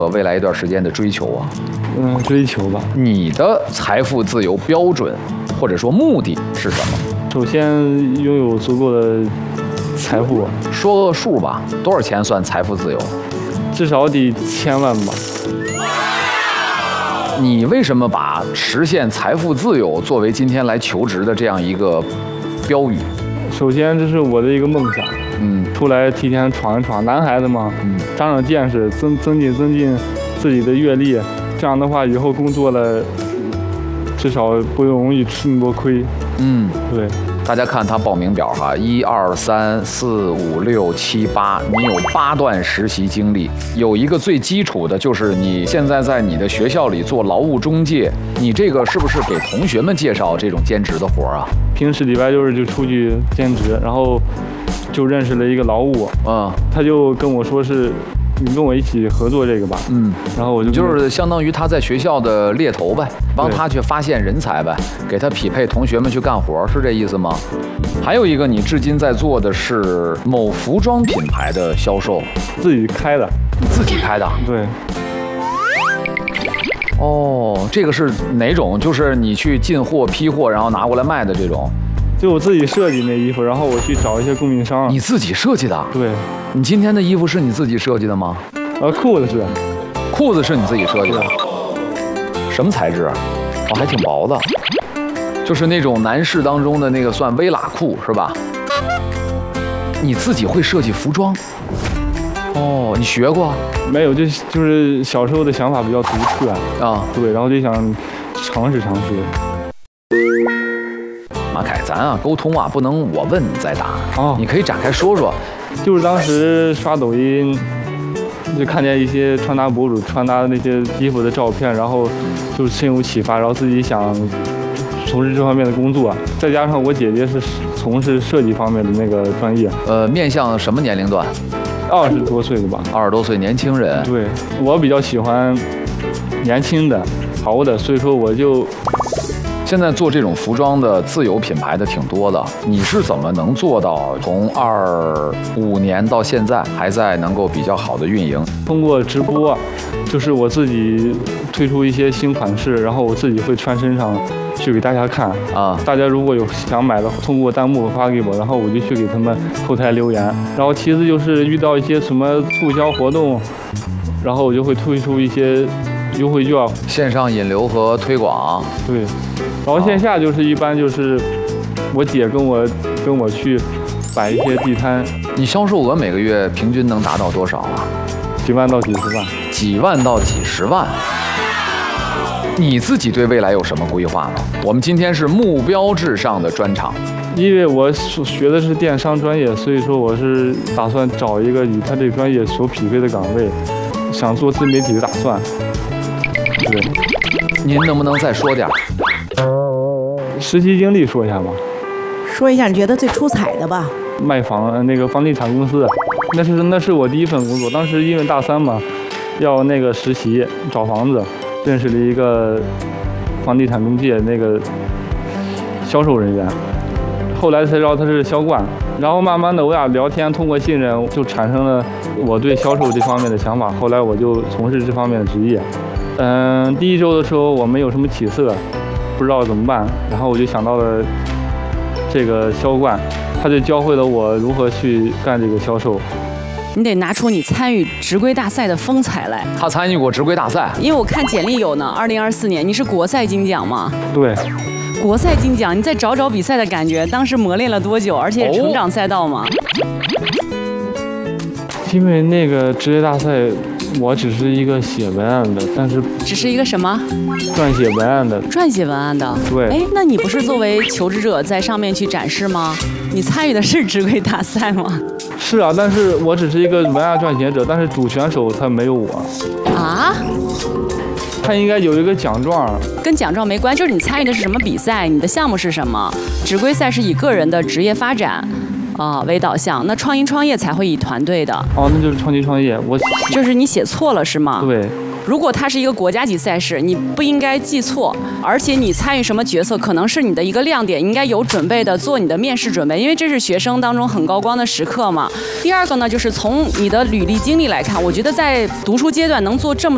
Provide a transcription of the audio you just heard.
未来一段时间的追求啊？ 追求吧。 你的财富自由标准或者说目的是什么？ 首先拥有足够的财富， 说个数吧，多少钱算财富自由？ 至少得1000万吧。 你为什么把实现财富自由作为今天来求职的这样一个标语？ 首先，这是我的一个梦想。出来提前闯一闯，男孩子嘛，长长见识，增进自己的阅历，这样的话以后工作了，至少不容易吃那么多亏。对。 大家看他报名表哈，1、2、3、4、5、6、7、8，你有8段实习经历。有一个最基础的就是你现在在你的学校里做劳务中介，你这个是不是给同学们介绍这种兼职的活啊？ 平时礼拜六日就出去兼职，然后就认识了一个劳务，他就跟我说是。你跟我一起合作这个吧，然后我就是相当于他在学校的猎头呗，帮他去发现人才呗，给他匹配同学们去干活，是这意思吗？还有一个，你至今在做的是某服装品牌的销售， 自己开的， 你自己开的？ 对。 哦，这个是哪种？就是你去进货、批货，然后拿过来卖的这种？ 就我自己设计那衣服，然后我去找一些供应商。 你自己设计的？ 对。 你今天的衣服是你自己设计的吗？ 裤子是你自己设计的。什么材质？还挺薄的，就是那种男士当中的那个算微喇裤是吧？你自己会设计服装？哦，你学过？ 没有，就是小时候的想法比较独特啊。对，然后就想尝试。 马凯，咱沟通不能我问你再答你可以展开说说。 就是当时刷抖音，就看见一些穿搭博主穿搭那些衣服的照片，然后就深有启发，然后自己想从事这方面的工作。再加上我姐姐是从事设计方面的那个专业。 面向什么年龄段 ？20多岁的吧。 20多岁年轻人。 对，我比较喜欢年轻的、潮的，所以说我就。 现在做这种服装的自有品牌的挺多的，你是怎么能做到从25年到现在还在能够比较好的运营？ 通过直播，就是我自己推出一些新款式，然后我自己会穿身上去给大家看大家如果有想买的，通过弹幕发给我，然后我就去给他们后台留言。然后其次就是遇到一些什么促销活动，然后我就会推出一些优惠券， 线上引流和推广。 对。然后线下就是一般就是我姐跟我去摆一些地摊。 你销售额每个月平均能达到多少啊？ 几万到几十万。 几万到几十万。你自己对未来有什么规划呢？我们今天是目标至上的专场。 因为我学的是电商专业，所以说我是打算找一个与他这个专业所匹配的岗位，想做自媒体的打算。对。 您能不能再说点？ 实习经历说一下吧。 说一下你觉得最出彩的吧。 卖房那个房地产公司，那是我第一份工作。当时因为大3嘛，要那个实习找房子，认识了一个房地产中介那个销售人员，后来才知道他是销冠。然后慢慢的我俩聊天，通过信任就产生了我对销售这方面的想法。后来我就从事这方面的职业。第1周的时候我没有什么起色，不知道怎么办，然后我就想到了这个销冠，他就教会了我如何去干这个销售。 你得拿出你参与职规大赛的风采来。 他参与过职规大赛？ 因为我看简历有呢。2024年你是国赛金奖吗？ 对。 国赛金奖，你再找比赛的感觉，当时磨练了多久？而且成长赛道吗？ 因为那个职业大赛。我只是一个写文案的，但是只是一个什么？ 撰写文案的。 撰写文案的。 对。 哎，那你不是作为求职者在上面去展示吗？你参与的是职规大赛吗？ 是啊，但是我只是一个文案撰写者，但是主选手他没有我。 啊？ 他应该有一个奖状。 跟奖状没关，就是你参与的是什么比赛，你的项目是什么？职规赛是以个人的职业发展。为导向，那创业才会以团队的。 那就是创业。 就是你写错了是吗？ 对。 如果它是一个国家级赛事，你不应该记错，而且你参与什么角色，可能是你的一个亮点，应该有准备的做你的面试准备，因为这是学生当中很高光的时刻嘛。第二个呢，就是从你的履历经历来看，我觉得在读书阶段能做这么